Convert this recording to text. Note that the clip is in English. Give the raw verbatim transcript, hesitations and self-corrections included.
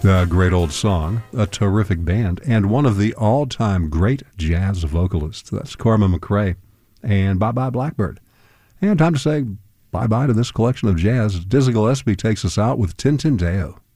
A great old song, a terrific band, and one of the all-time great jazz vocalists. That's Corman McRae and Bye Bye Blackbird. And time to say bye-bye to this collection of jazz. Dizzy Gillespie takes us out with Tintin Deo.